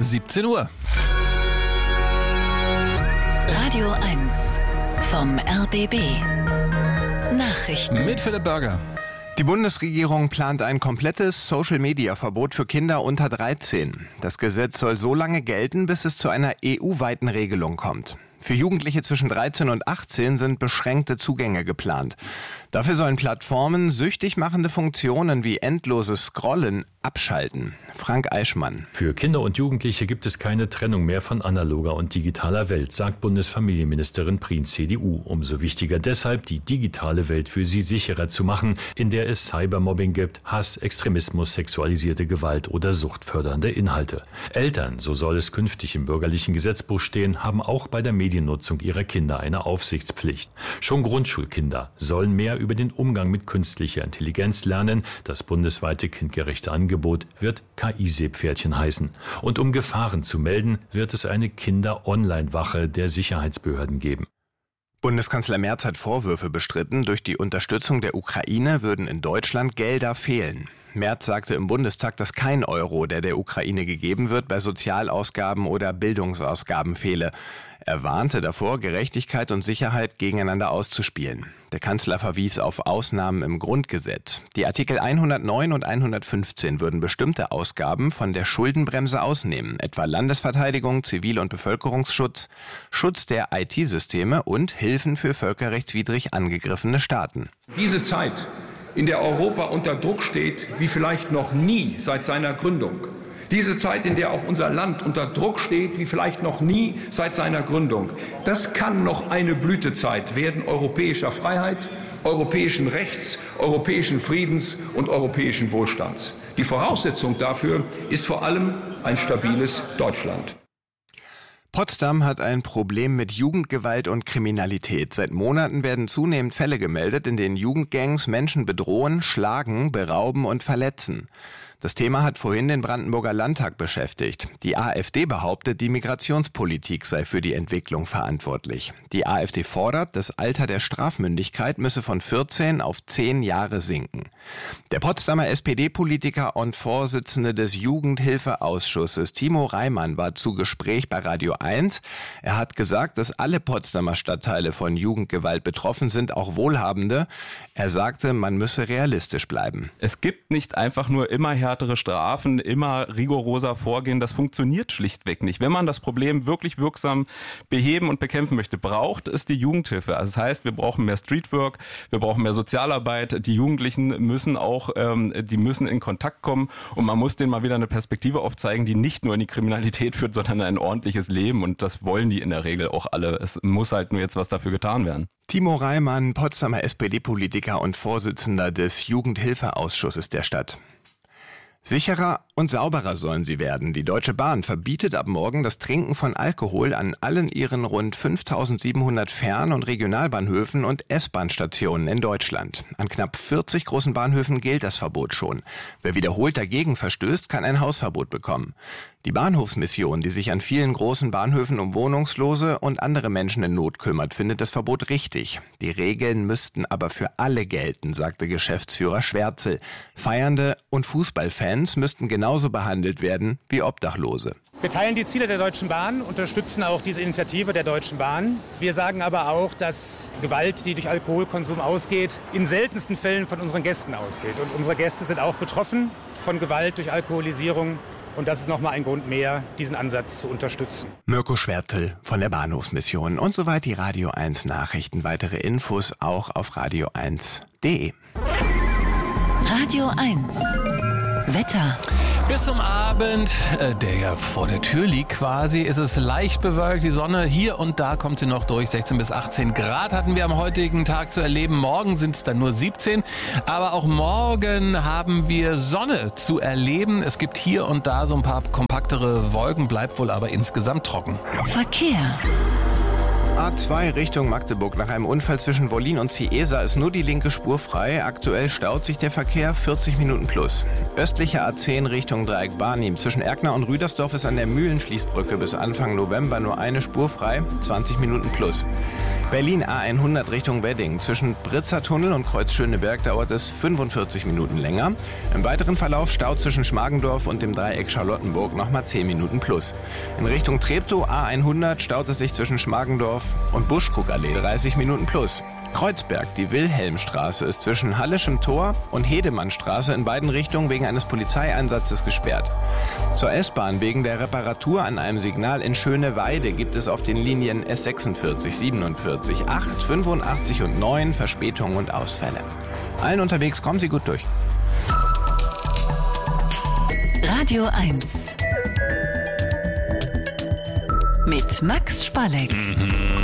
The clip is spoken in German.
17 Uhr. Radio 1 vom RBB. Nachrichten. Mit Philipp Burger. Die Bundesregierung plant ein komplettes Social-Media-Verbot für Kinder unter 13. Das Gesetz soll so lange gelten, bis es zu einer EU-weiten Regelung kommt. Für Jugendliche zwischen 13 und 18 sind beschränkte Zugänge geplant. Dafür sollen Plattformen süchtig machende Funktionen wie endloses Scrollen abschalten. Frank Eichmann. Für Kinder und Jugendliche gibt es keine Trennung mehr von analoger und digitaler Welt, sagt Bundesfamilienministerin Prien, CDU. Umso wichtiger deshalb, die digitale Welt für sie sicherer zu machen, in der es Cybermobbing gibt, Hass, Extremismus, sexualisierte Gewalt oder suchtfördernde Inhalte. Eltern, so soll es künftig im bürgerlichen Gesetzbuch stehen, haben auch bei der Mediennutzung ihrer Kinder eine Aufsichtspflicht. Schon Grundschulkinder sollen mehr über den Umgang mit künstlicher Intelligenz lernen. Das bundesweite kindgerechte Angebot wird KI-Seepferdchen heißen. Und um Gefahren zu melden, wird es eine Kinder-Online-Wache der Sicherheitsbehörden geben. Bundeskanzler Merz hat Vorwürfe bestritten, durch die Unterstützung der Ukraine würden in Deutschland Gelder fehlen. Merz sagte im Bundestag, dass kein Euro, der Ukraine gegeben wird, bei Sozialausgaben oder Bildungsausgaben fehle. Er warnte davor, Gerechtigkeit und Sicherheit gegeneinander auszuspielen. Der Kanzler verwies auf Ausnahmen im Grundgesetz. Die Artikel 109 und 115 würden bestimmte Ausgaben von der Schuldenbremse ausnehmen, etwa Landesverteidigung, Zivil- und Bevölkerungsschutz, Schutz der IT-Systeme und Hilfen für völkerrechtswidrig angegriffene Staaten. Diese Zeit, in der Europa unter Druck steht, wie vielleicht noch nie seit seiner Gründung. Diese Zeit, in der auch unser Land unter Druck steht, wie vielleicht noch nie seit seiner Gründung. Das kann noch eine Blütezeit werden europäischer Freiheit, europäischen Rechts, europäischen Friedens und europäischen Wohlstands. Die Voraussetzung dafür ist vor allem ein stabiles Deutschland. Potsdam hat ein Problem mit Jugendgewalt und Kriminalität. Seit Monaten werden zunehmend Fälle gemeldet, in denen Jugendgangs Menschen bedrohen, schlagen, berauben und verletzen. Das Thema hat vorhin den Brandenburger Landtag beschäftigt. Die AfD behauptet, die Migrationspolitik sei für die Entwicklung verantwortlich. Die AfD fordert, das Alter der Strafmündigkeit müsse von 14 auf 10 Jahre sinken. Der Potsdamer SPD-Politiker und Vorsitzende des Jugendhilfeausschusses Timo Reimann war zu Gespräch bei Radio 1. Er hat gesagt, dass alle Potsdamer Stadtteile von Jugendgewalt betroffen sind, auch wohlhabende. Er sagte, man müsse realistisch bleiben. Es gibt nicht einfach nur immer härtere Strafen, immer rigoroser vorgehen. Das funktioniert schlichtweg nicht. Wenn man das Problem wirklich wirksam beheben und bekämpfen möchte, braucht es die Jugendhilfe. Also das heißt, wir brauchen mehr Streetwork, wir brauchen mehr Sozialarbeit. Die Jugendlichen müssen auch, die müssen in Kontakt kommen und man muss denen mal wieder eine Perspektive aufzeigen, die nicht nur in die Kriminalität führt, sondern ein ordentliches Leben. Und das wollen die in der Regel auch alle. Es muss halt nur jetzt was dafür getan werden. Timo Reimann, Potsdamer SPD-Politiker und Vorsitzender des Jugendhilfeausschusses der Stadt. Sicherer und sauberer sollen sie werden. Die Deutsche Bahn verbietet ab morgen das Trinken von Alkohol an allen ihren rund 5.700 Fern- und Regionalbahnhöfen und S-Bahn-Stationen in Deutschland. An knapp 40 großen Bahnhöfen gilt das Verbot schon. Wer wiederholt dagegen verstößt, kann ein Hausverbot bekommen. Die Bahnhofsmission, die sich an vielen großen Bahnhöfen um Wohnungslose und andere Menschen in Not kümmert, findet das Verbot richtig. Die Regeln müssten aber für alle gelten, sagte Geschäftsführer Schwärzel. Feiernde und Fußballfans müssten genauso behandelt werden wie Obdachlose. Wir teilen die Ziele der Deutschen Bahn, unterstützen auch diese Initiative der Deutschen Bahn. Wir sagen aber auch, dass Gewalt, die durch Alkoholkonsum ausgeht, in seltensten Fällen von unseren Gästen ausgeht. Und unsere Gäste sind auch betroffen von Gewalt durch Alkoholisierung. Und das ist nochmal ein Grund mehr, diesen Ansatz zu unterstützen. Mirko Schwärzel von der Bahnhofsmission. Und soweit die Radio 1 Nachrichten. Weitere Infos auch auf radio1.de. Radio 1 Wetter. Bis zum Abend, der ja vor der Tür liegt quasi, ist es leicht bewölkt. Die Sonne hier und da kommt sie noch durch. 16 bis 18 Grad hatten wir am heutigen Tag zu erleben. Morgen sind es dann nur 17. Aber auch morgen haben wir Sonne zu erleben. Es gibt hier und da so ein paar kompaktere Wolken, bleibt wohl aber insgesamt trocken. Verkehr. A2 Richtung Magdeburg. Nach einem Unfall zwischen Wollin und Ciesa ist nur die linke Spur frei. Aktuell staut sich der Verkehr 40 Minuten plus. Östliche A10 Richtung Dreieck Barnim. Zwischen Erkner und Rüdersdorf ist an der Mühlenfließbrücke bis Anfang November nur eine Spur frei, 20 Minuten plus. Berlin A100 Richtung Wedding. Zwischen Britzer Tunnel und Kreuz Schöneberg dauert es 45 Minuten länger. Im weiteren Verlauf Stau zwischen Schmargendorf und dem Dreieck Charlottenburg nochmal 10 Minuten plus. In Richtung Treptow A100 staut es sich zwischen Schmargendorf und Buschkrugallee 30 Minuten plus. Kreuzberg, die Wilhelmstraße, ist zwischen Hallischem Tor und Hedemannstraße in beiden Richtungen wegen eines Polizeieinsatzes gesperrt. Zur S-Bahn wegen der Reparatur an einem Signal in Schöneweide gibt es auf den Linien S46, 47, 8, 85 und 9 Verspätungen und Ausfälle. Allen unterwegs kommen Sie gut durch. Radio 1 mit Max Spalleck.